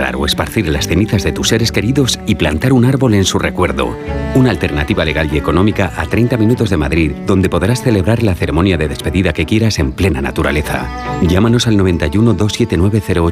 enterrar o esparcir las cenizas de tus seres queridos y plantar un árbol en su recuerdo. Una alternativa legal y económica a 30 minutos de Madrid, donde podrás celebrar la ceremonia de despedida que quieras en plena naturaleza. Llámanos al 91 279 08